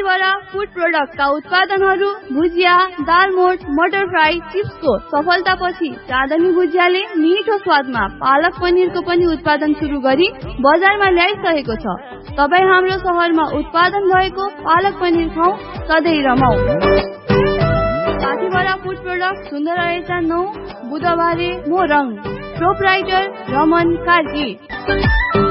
साथीबाट food प्रोडक्टका उत्पादनहरू भुजिया, दालमोट, मटर fry, चिप्सको सफलतापछि चाँदनी भुजियाले मिठो स्वादमा पालक पनिरको पनि उत्पादन सुरु गरी बजारमा ल्याइसकेको छ। तपाईँ हाम्रो शहरमा उत्पादन भएको पालक पनिर खाऊ, सधैँ रमाऊ। साथीबाट फूड प्रोडक्ट सुन्दर रहेछ 9 बुधबारे मोरङ। प्रोपराइटर रमन कार्की।